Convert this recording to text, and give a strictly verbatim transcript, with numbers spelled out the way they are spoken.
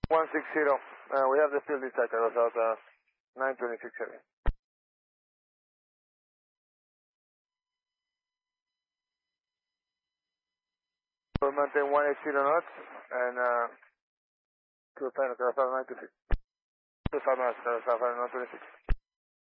one sixty, uh, we have the field detector about uh, nine twenty-six heavy. We'll maintain one eighty knots and uh, to the final, nine twenty-six. To the final, nine twenty-six.